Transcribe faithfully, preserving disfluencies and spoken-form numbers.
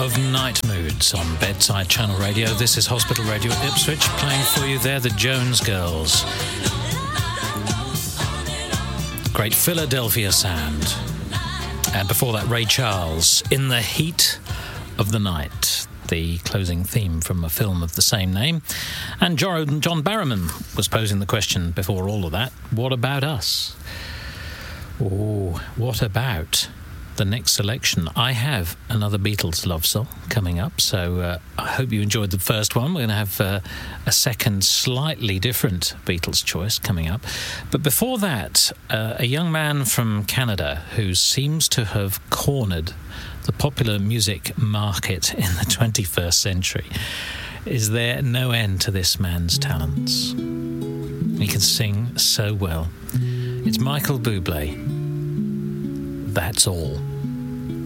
of Night Moods on Bedside Channel Radio. This is Hospital Radio at Ipswich. Playing for you there, the Jones Girls. Great Philadelphia sound. And before that, Ray Charles, In the Heat of the Night, the closing theme from a film of the same name. And John Barrowman was posing the question before all of that, what about us? Oh, what about the next selection? I have another Beatles love song coming up, so uh, I hope you enjoyed the first one. We're going to have uh, a second, slightly different Beatles choice coming up. But before that, uh, a young man from Canada who seems to have cornered the popular music market in the twenty-first century. Is there no end to this man's talents? He can sing so well. It's Michael Bublé. That's All.